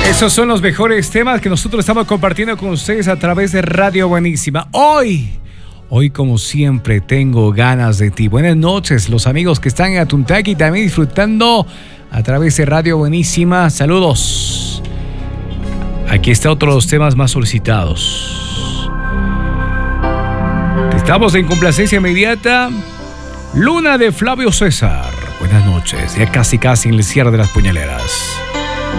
Esos son los mejores temas que nosotros estamos compartiendo con ustedes a través de Radio Buenísima. Hoy como siempre tengo ganas de ti. Buenas noches, los amigos que están en Atuntaqui también disfrutando a través de Radio Buenísima. Saludos. Aquí está otro de los temas más solicitados. Estamos en complacencia inmediata. Luna de Flavio César. Buenas noches, ya casi en el cierre de las puñaleras.